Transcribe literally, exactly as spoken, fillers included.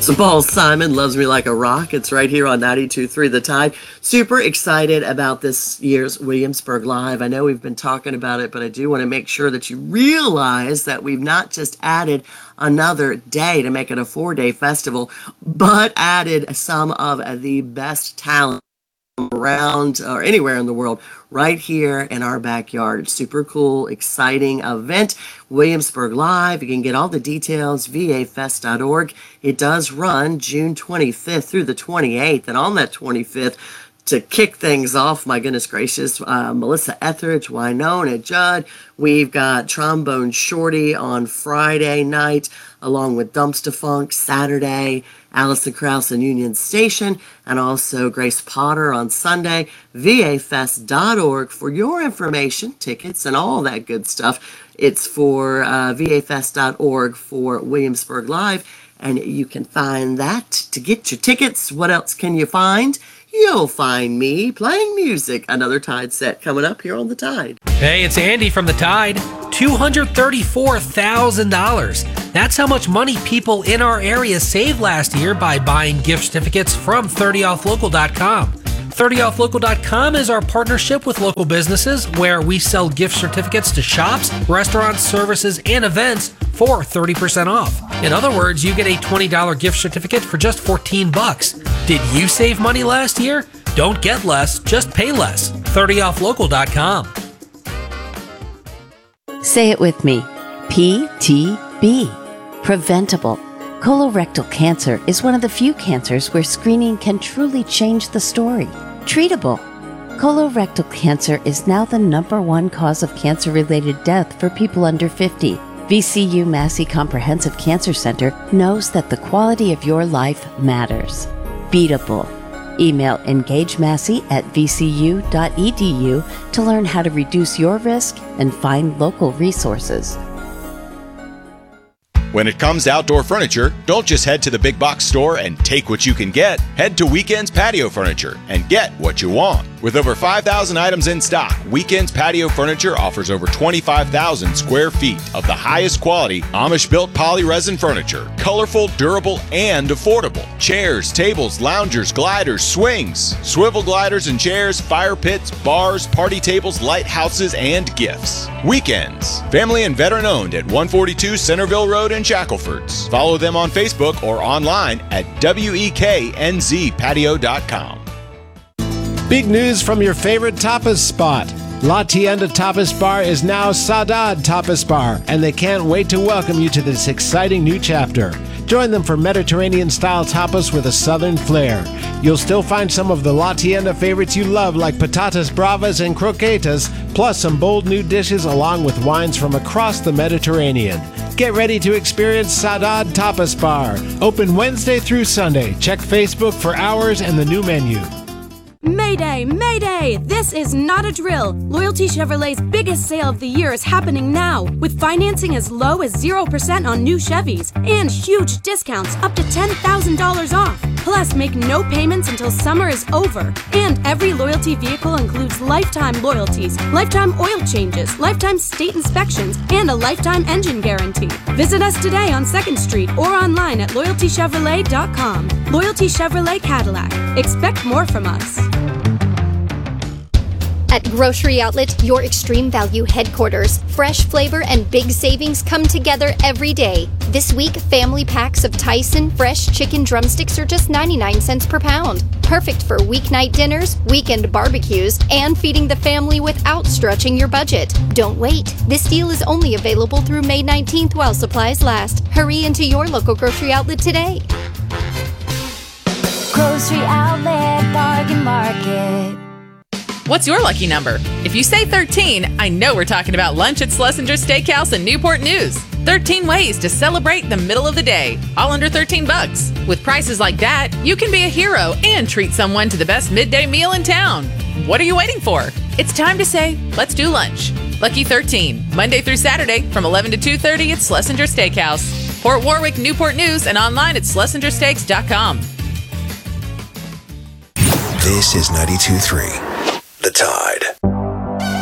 So Paul Simon, Loves Me Like a Rock. It's right here on ninety-two point three The Tide. Super excited about this year's Williamsburg Live. I know we've been talking about it, but I do want to make sure that you realize that we've not just added another day to make it a four-day festival, but added some of the best talent around or anywhere in the world right here in our backyard. Super cool, exciting event. Williamsburg Live. You can get all the details, v a fest dot org. It does run June twenty-fifth through the twenty-eighth, and on that twenty-fifth, to kick things off, my goodness gracious, uh, Melissa Etheridge, Wynonna Judd. We've got Trombone Shorty on Friday night, along with Dumpster Funk Saturday, Allison Krauss and Union Station, and also Grace Potter on Sunday. v a fest dot org for your information, tickets, and all that good stuff. It's for uh, v a fest dot org for Williamsburg Live, and you can find that to get your tickets. What else can you find? You'll find me playing music. Another Tide set coming up here on The Tide. Hey, it's Andy from The Tide. two hundred thirty-four thousand dollars. That's how much money people in our area saved last year by buying gift certificates from thirty off local dot com. thirty off local dot com is our partnership with local businesses where we sell gift certificates to shops, restaurants, services, and events for thirty percent off. In other words, you get a twenty dollars gift certificate for just fourteen bucks. Did you save money last year? Don't get less, just pay less. thirty off local dot com. Say it with me. P T B. Preventable. Colorectal cancer is one of the few cancers where screening can truly change the story. Treatable. Colorectal cancer is now the number one cause of cancer-related death for people under fifty. V C U Massey Comprehensive Cancer Center knows that the quality of your life matters. Beatable. Email engagemassey at v c u dot e d u to learn how to reduce your risk and find local resources. When it comes to outdoor furniture, don't just head to the big box store and take what you can get. Head to Weekends Patio Furniture and get what you want. With over five thousand items in stock, Weekends Patio Furniture offers over twenty-five thousand square feet of the highest quality Amish-built poly-resin furniture. Colorful, durable, and affordable. Chairs, tables, loungers, gliders, swings, swivel gliders and chairs, fire pits, bars, party tables, lighthouses, and gifts. Weekends. Family and veteran owned at one forty-two Centerville Road in Shacklefords. Follow them on Facebook or online at weeknz patio dot com. Big news from your favorite tapas spot. La Tienda Tapas Bar is now Saudade Tapas Bar, and they can't wait to welcome you to this exciting new chapter. Join them for Mediterranean-style tapas with a southern flair. You'll still find some of the La Tienda favorites you love like patatas bravas and croquetas, plus some bold new dishes along with wines from across the Mediterranean. Get ready to experience Saudade Tapas Bar. Open Wednesday through Sunday. Check Facebook for hours and the new menu. Mayday! Mayday! This is not a drill. Loyalty Chevrolet's biggest sale of the year is happening now, with financing as low as zero percent on new Chevys and huge discounts up to ten thousand dollars off. Plus, make no payments until summer is over. And every Loyalty vehicle includes lifetime loyalties, lifetime oil changes, lifetime state inspections, and a lifetime engine guarantee. Visit us today on second street or online at loyalty chevrolet dot com. Loyalty Chevrolet Cadillac. Expect more from us. At Grocery Outlet, your extreme value headquarters, fresh flavor and big savings come together every day. This week, family packs of Tyson fresh chicken drumsticks are just ninety-nine cents per pound. Perfect for weeknight dinners, weekend barbecues, and feeding the family without stretching your budget. Don't wait. This deal is only available through May nineteenth while supplies last. Hurry into your local Grocery Outlet today. Grocery Outlet Bargain Market. What's your lucky number? If you say thirteen, I know we're talking about lunch at Schlesinger Steakhouse in Newport News. thirteen ways to celebrate the middle of the day, all under thirteen bucks. With prices like that, you can be a hero and treat someone to the best midday meal in town. What are you waiting for? It's time to say, let's do lunch. Lucky thirteen, Monday through Saturday from eleven to two thirty at Schlesinger Steakhouse. Port Warwick, Newport News, and online at schlesinger steaks dot com. This is ninety-two point three The Tide.